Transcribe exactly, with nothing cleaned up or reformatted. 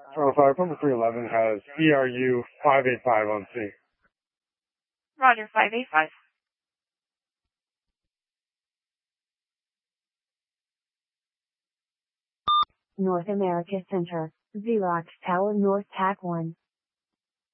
Oh, five, number three eleven has E R U five eight five on C. Roger, five eight five. North America Center, Xerox Tower North, T A C one.